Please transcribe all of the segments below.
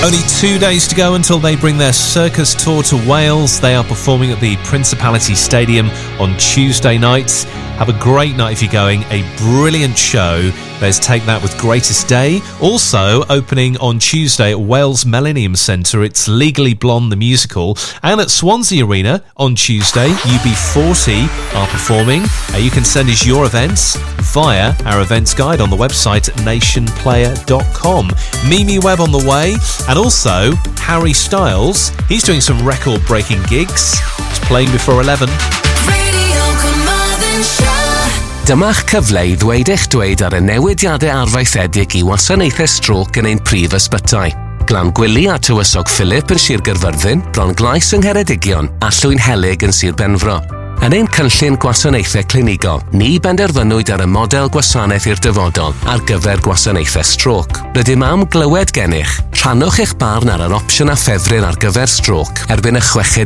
Only 2 days to go until they bring their circus tour to Wales. They are performing at the Principality Stadium on Tuesday night. Have a great night if you're going. A brilliant show. There's Take That with Greatest Day. Also opening on Tuesday at Wales Millennium Centre, it's Legally Blonde the musical. And at Swansea Arena on Tuesday, UB40 are performing. You can send us your events via our events guide on the website at nationplayer.com. Mimi Webb on the way. And also Harry Styles. He's doing some record-breaking gigs. He's playing before 11. Dyma'ch cyfle I ddweud eich dweud ar y newidiadau arfaethedig I wasanaethau stroc yn ein prif ysbytai. Glan Gwili a Tywysog Philip yn Sir Gaerfyrddin, Bron Glais yng Ngheredigion a Llwyn Helyg yn Sir Benfro. Yn ein cynllun gwasanaethau clinigol, ni benderfynwyd ar y model gwasanaeth i'r dyfodol ar gyfer gwasanaethau stroc. Rydym am glywed gennych, rhannwch eich barn ar yr opsiwn a ffefryn ar gyfer stroc erbyn y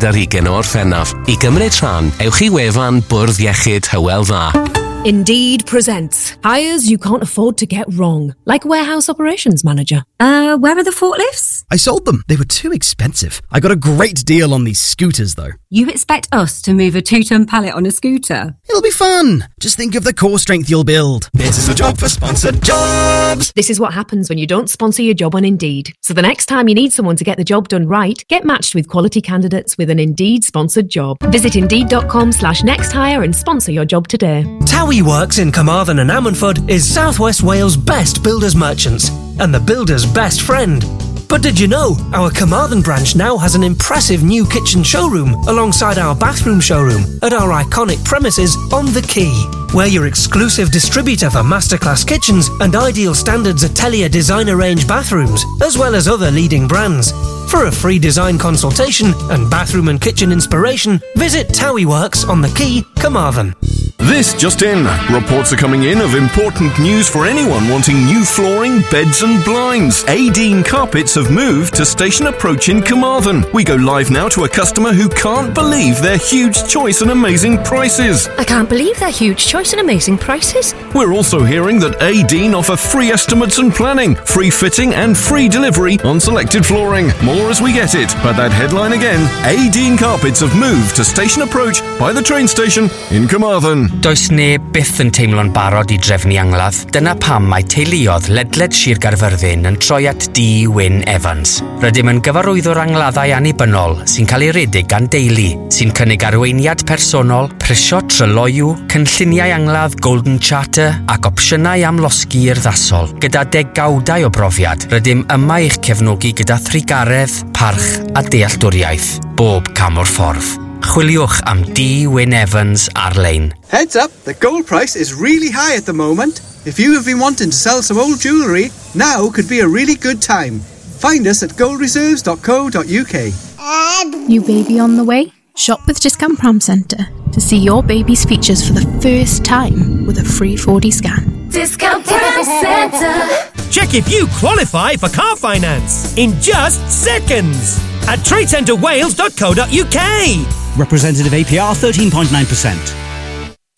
6 o Orffennaf. I gymryd rhan, ewch I wefan Bwrdd Iechyd Hywel Dda. Indeed presents hires you can't afford to get wrong, like warehouse operations manager. Where are the forklifts? I sold them. They were too expensive. I got a great deal on these scooters, though. You expect us to move a 2-ton pallet on a scooter? It'll be fun. Just think of the core strength you'll build. This is a job for sponsored jobs. This is what happens when you don't sponsor your job on Indeed. So the next time you need someone to get the job done right, get matched with quality candidates with an Indeed sponsored job. Visit Indeed.com/nexthire and sponsor your job today. Towie Works in Carmarthen and Ammanford is South West Wales' best builders merchants and the builder's best friend. But did you know our Carmarthen branch now has an impressive new kitchen showroom alongside our bathroom showroom at our iconic premises on The Quay? We're your exclusive distributor for masterclass kitchens and Ideal Standards Atelier designer range bathrooms, as well as other leading brands. For a free design consultation and bathroom and kitchen inspiration, visit Towie Works on The Quay, Carmarthen. This just in. Reports are coming in of important news for anyone wanting new flooring, beds and blinds. Adine Carpets have moved to Station Approach in Carmarthen. We go live now to a customer who can't believe their huge choice and amazing prices. I can't believe their huge choice and amazing prices. We're also hearing that Adine offer free estimates and planning, free fitting and free delivery on selected flooring. More as we get it. But that headline again, Adine Carpets have moved to Station Approach by the train station in Carmarthen. Does neb byth yn teimlo'n barod I drefnu angladd. Dyna pam mae teuluodd ledled Sir Gaerfyrddin yn troi at D. Wyn Evans. Rydym yn gyfarwyddwr angladdau annibynnol sy'n cael ei redig gan deulu, sy'n cynnig arweiniad personol, prisio tryloiw, cynlluniau angladd Golden Charter ac opsiynau amlosgi urddasol. Gyda degawdau o brofiad, rydym yma i'ch cefnogi gyda thrigaredd, parch a dealltwriaeth, bob cam o'r ffordd. Chwiliwch am D. Wyn Evans ar-lein. Heads up, the gold price is really high at the moment. If you have been wanting to sell some old jewellery, now could be a really good time. Find us at goldreserves.co.uk. New baby on the way? Shop with Discount Pram Centre to see your baby's features for the first time with a free 4D scan. Discount Pram Centre. Check if you qualify for car finance in just seconds at tradecentrewales.co.uk. Representative APR 13.9%.